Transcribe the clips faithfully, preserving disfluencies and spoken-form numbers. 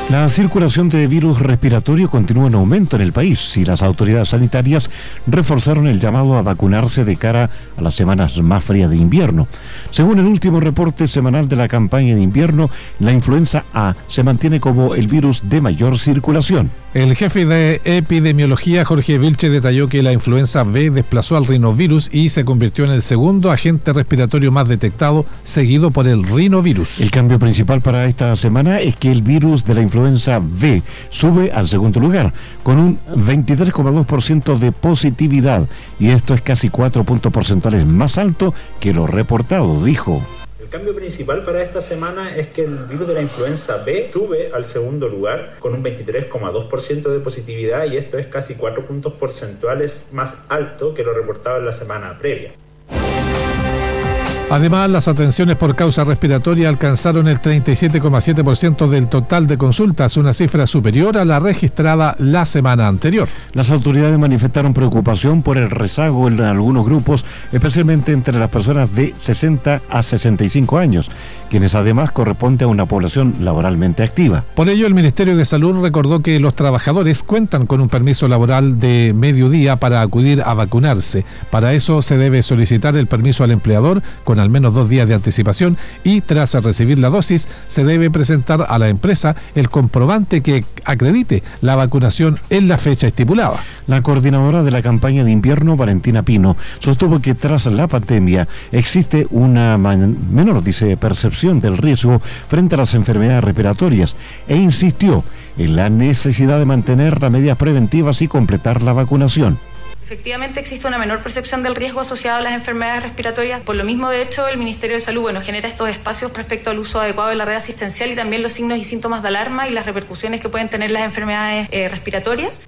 La circulación de virus respiratorio continúa en aumento en el país y las autoridades sanitarias reforzaron el llamado a vacunarse de cara a las semanas más frías de invierno. Según el último reporte semanal de la campaña de invierno, la influenza A se mantiene como el virus de mayor circulación. El jefe de epidemiología, Jorge Vilche, detalló que la influenza B desplazó al rinovirus y se convirtió en el segundo agente respiratorio más detectado, seguido por el rinovirus. El cambio principal para esta semana es que el virus de la influenza B sube al segundo lugar, con un veintitrés coma dos por ciento de positividad, y esto es casi cuatro puntos porcentuales más alto que lo reportado, dijo. El cambio principal para esta semana es que el virus de la influenza B sube al segundo lugar con un veintitrés coma dos por ciento de positividad, y esto es casi cuatro puntos porcentuales más alto que lo reportado en la semana previa. Además, las atenciones por causa respiratoria alcanzaron el treinta y siete coma siete por ciento del total de consultas, una cifra superior a la registrada la semana anterior. Las autoridades manifestaron preocupación por el rezago en algunos grupos, especialmente entre las personas de sesenta a sesenta y cinco años, quienes además corresponde a una población laboralmente activa. Por ello, el Ministerio de Salud recordó que los trabajadores cuentan con un permiso laboral de mediodía para acudir a vacunarse. Para eso se debe solicitar el permiso al empleador con al menos dos días de anticipación y tras recibir la dosis se debe presentar a la empresa el comprobante que acredite la vacunación en la fecha estipulada. La coordinadora de la campaña de invierno, Valentina Pino, sostuvo que tras la pandemia existe una man- menor, dice, percepción del riesgo frente a las enfermedades respiratorias e insistió en la necesidad de mantener las medidas preventivas y completar la vacunación. Efectivamente existe una menor percepción del riesgo asociado a las enfermedades respiratorias. Por lo mismo, de hecho, el Ministerio de Salud bueno, genera estos espacios respecto al uso adecuado de la red asistencial y también los signos y síntomas de alarma y las repercusiones que pueden tener las enfermedades eh, respiratorias.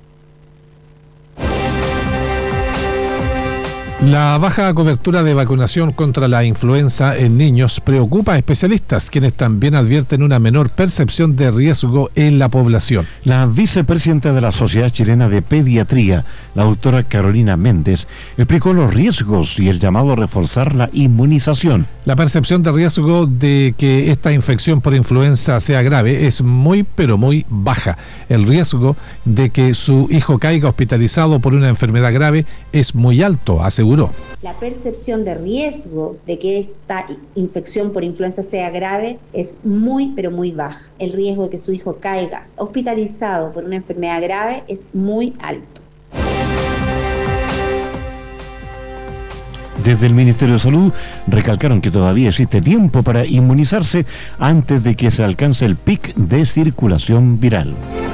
La baja cobertura de vacunación contra la influenza en niños preocupa a especialistas, quienes también advierten una menor percepción de riesgo en la población. La vicepresidenta de la Sociedad Chilena de Pediatría, la doctora Carolina Méndez, explicó los riesgos y el llamado a reforzar la inmunización. La percepción de riesgo de que esta infección por influenza sea grave es muy, pero muy baja. El riesgo de que su hijo caiga hospitalizado por una enfermedad grave es muy alto, aseguró. La percepción de riesgo de que esta infección por influenza sea grave es muy, pero muy baja. El riesgo de que su hijo caiga hospitalizado por una enfermedad grave es muy alto. Desde el Ministerio de Salud recalcaron que todavía existe tiempo para inmunizarse antes de que se alcance el pic de circulación viral.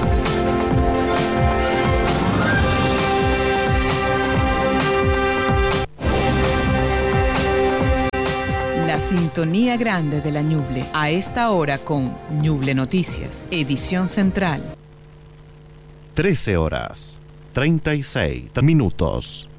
Sintonía grande de la Ñuble, a esta hora con Ñuble Noticias, edición central. trece horas, treinta y seis minutos.